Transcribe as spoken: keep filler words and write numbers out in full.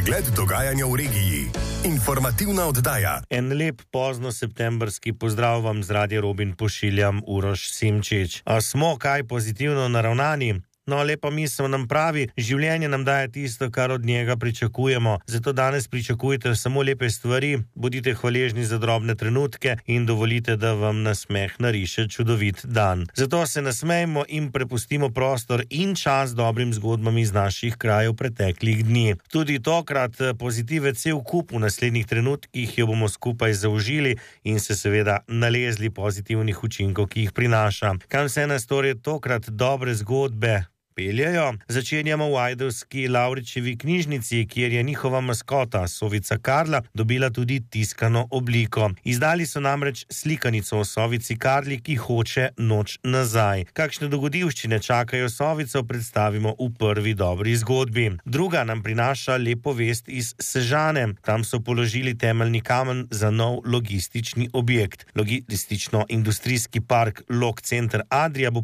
Pregled dogajanja v regiji. Informativna oddaja. En lep pozno septembrski pozdrav vam z Radia Robin pošiljam Uroš Simčič. A smo kaj pozitivno naravnani? No, lepa misel nam pravi, življenje nam daje tisto, kar od njega pričakujemo. Zato danes pričakujte samo lepe stvari, bodite hvaležni za drobne trenutke in dovolite, da vam nasmeh nariše čudovit dan. Zato se nasmejmo in prepustimo prostor in čas dobrim zgodbam iz naših krajev preteklih dni. Tudi tokrat pozitive cel kup, v naslednjih trenutkih jo bomo skupaj zaužili in se seveda nalezli pozitivnih učinkov, ki jih prinaša. Kam se nas torej tokrat dobre zgodbe peljejo? Začenjamo v ajdovski Lavričevi knjižnici, kjer je njihova maskota, sovica Karla, dobila tudi tiskano obliko. Izdali so namreč slikanico o sovici Karli, ki hoče noč nazaj. Kakšne dogodivščine čakajo sovico, predstavimo v prvi dobri zgodbi. Druga nam prinaša lepo vest iz Sežane. Tam so položili temeljni kamen za nov logistični objekt. Logistično-industrijski park Log Center Adria bo